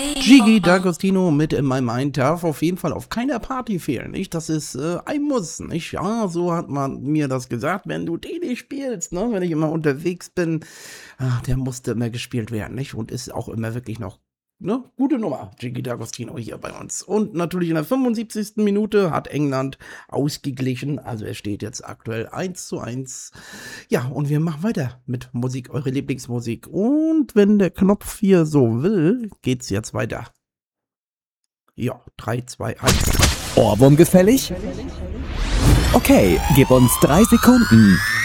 Gigi D'Agostino mit in meinem einen darf auf jeden Fall auf keiner Party fehlen, nicht? Das ist ein Muss, nicht? Ja, so hat man mir das gesagt, wenn du den nicht spielst, ne? Wenn ich immer unterwegs bin, der musste immer gespielt werden, nicht? Und ist auch immer wirklich noch, ne? Gute Nummer, Gigi D'Agostino hier bei uns. Und natürlich in der 75. Minute hat England ausgeglichen, also es steht jetzt aktuell 1:1. Ja, und wir machen weiter mit Musik, eure Lieblingsmusik. Und wenn der Knopf hier so will, geht's jetzt weiter. Ja, 3, 2, 1. Ohrwurm gefällig? Okay, gib uns 3 Sekunden.